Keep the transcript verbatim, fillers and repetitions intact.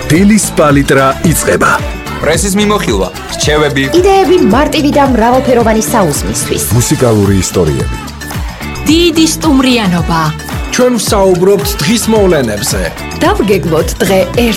დილის პალიტრა იწყება. პრესის მიმოხილვა, რჩევები, იდეები მარტივი და მრავალფეროვანი საუზმისთვის. მუსიკალური ისტორიები. დიდი სტუმრიანობა. ჩვენ ვსაუბრობთ დღის მოვლენებზე. დავგეგმოთ დღე